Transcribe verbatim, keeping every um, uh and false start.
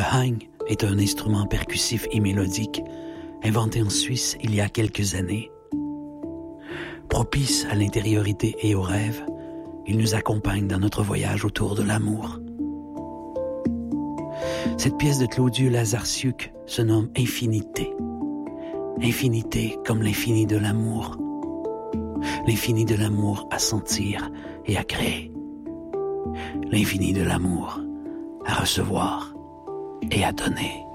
hang est un instrument percussif et mélodique inventé en Suisse il y a quelques années. Propice à l'intériorité et au rêve, il nous accompagne dans notre voyage autour de l'amour. Cette pièce de Claudiu Lazarciuc se nomme Infinité. Infinité comme l'infini de l'amour. L'infini de l'amour à sentir et à créer. L'infini de l'amour à recevoir et à donner.